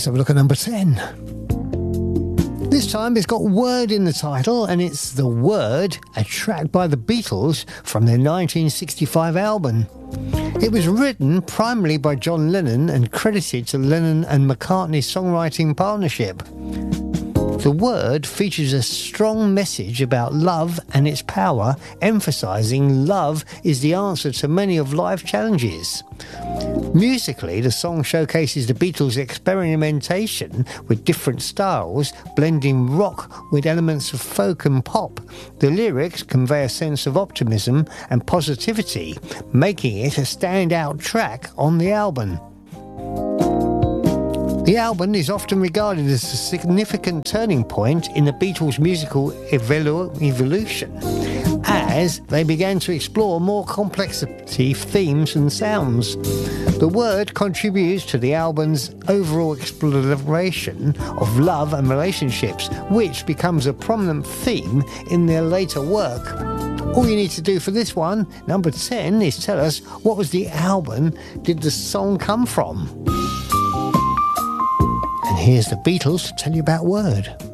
Let's have a look at number 10. This time it's got Word in the title, and it's The Word, a track by the Beatles from their 1965 album. It was written primarily by John Lennon and credited to Lennon and McCartney's songwriting partnership. The Word features a strong message about love and its power, emphasising love is the answer to many of life's challenges. Musically, the song showcases the Beatles' experimentation with different styles, blending rock with elements of folk and pop. The lyrics convey a sense of optimism and positivity, making it a standout track on the album. The album is often regarded as a significant turning point in the Beatles' musical evolution, as they began to explore more complexity themes and sounds. The Word contributes to the album's overall exploration of love and relationships, which becomes a prominent theme in their later work. All you need to do for this one, number 10, is tell us what was the album did the song come from? And here's the Beatles to tell you about Word.